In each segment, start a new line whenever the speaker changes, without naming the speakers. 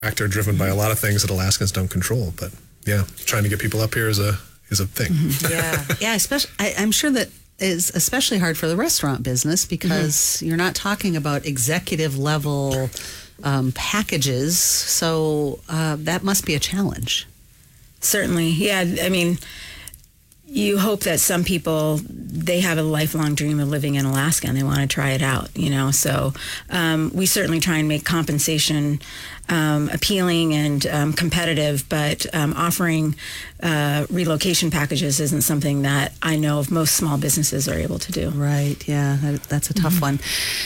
factor driven by a lot of things that Alaskans don't control. But yeah, trying to get people up here is a thing.
Yeah. Especially, I'm sure that is especially hard for the restaurant business because you're not talking about executive level packages. So that must be a challenge.
Certainly. Yeah. I mean, you hope that some people, they have a lifelong dream of living in Alaska and they want to try it out, So we certainly try and make compensation appealing and competitive, but offering relocation packages isn't something that I know of most small businesses are able to do.
Right. Yeah. That's a tough one.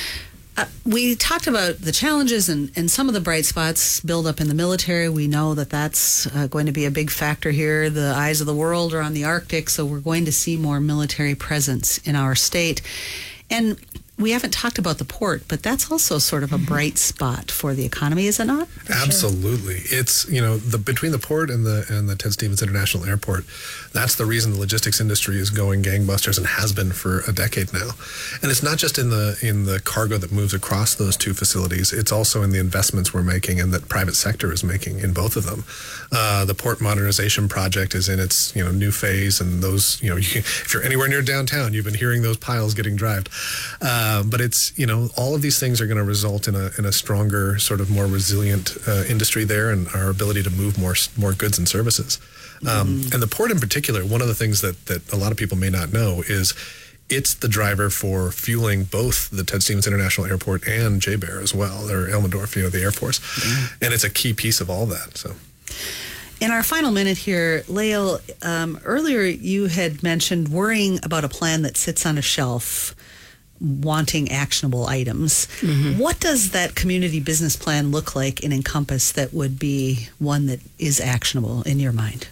We talked about the challenges and some of the bright spots build up in the military. We know that that's going to be a big factor here. The eyes of the world are on the Arctic, so we're going to see more military presence in our state. And we haven't talked about the port, but that's also sort of a bright spot for the economy, is it not?
Absolutely. Sure. It's, between the port and the Ted Stevens International Airport, that's the reason the logistics industry is going gangbusters and has been for a decade now. And it's not just in the cargo that moves across those two facilities, it's also in the investments we're making and that private sector is making in both of them. The port modernization project is in its, new phase, and those, if you're anywhere near downtown, you've been hearing those piles getting drived. But it's, all of these things are going to result in a stronger, sort of more resilient industry there, and our ability to move more goods and services. And the port in particular, one of the things that a lot of people may not know is it's the driver for fueling both the Ted Stevens International Airport and JBER as well, or Elmendorf, the Air Force. And it's a key piece of all that. So.
In our final minute here, Lael, earlier you had mentioned worrying about a plan that sits on a shelf, wanting actionable items. What does that community business plan look like in Encompass that would be one that is actionable in your mind?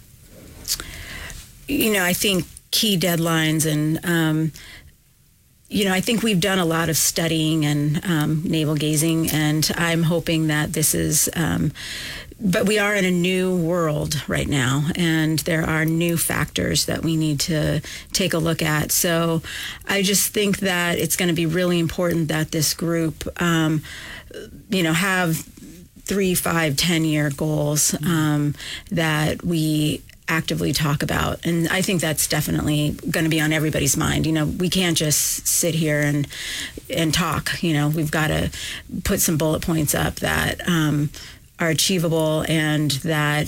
I think key deadlines and, I think we've done a lot of studying and navel gazing, and I'm hoping that this is, but we are in a new world right now, and there are new factors that we need to take a look at. So I just think that it's going to be really important that this group, have 3, 5, 10-year goals that we actively talk about. And I think that's definitely going to be on everybody's mind. We can't just sit here and talk. We've got to put some bullet points up that are achievable and that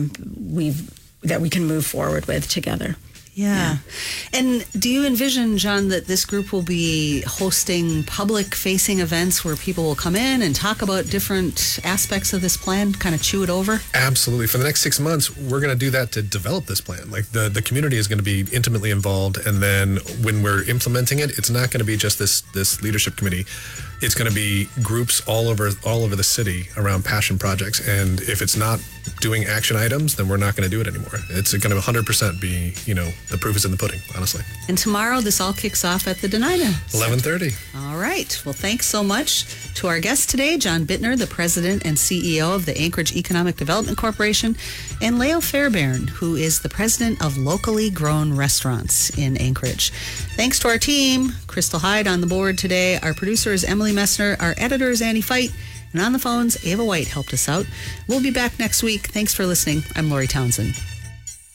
we can move forward with together.
Yeah. And do you envision, John, that this group will be hosting public-facing events where people will come in and talk about different aspects of this plan, kind of chew it over?
Absolutely. For the next 6 months, we're going to do that to develop this plan. Like the community is going to be intimately involved, and then when we're implementing it, it's not going to be just this leadership committee. It's going to be groups all over the city around passion projects, and if it's not doing action items, then we're not going to do it anymore. It's going to 100% be, the proof is in the pudding, honestly.
And tomorrow, this all kicks off at the Denina.
11:30.
All right. Well, thanks so much to our guest today, John Bittner, the president and CEO of the Anchorage Economic Development Corporation, and Lael Fairbairn, who is the president of Locally Grown Restaurants in Anchorage. Thanks to our team, Crystal Hyde on the board today. Our producer is Emily Messner. Our editor is Annie Fite. And on the phones, Ava White helped us out. We'll be back next week. Thanks for listening. I'm Lori Townsend.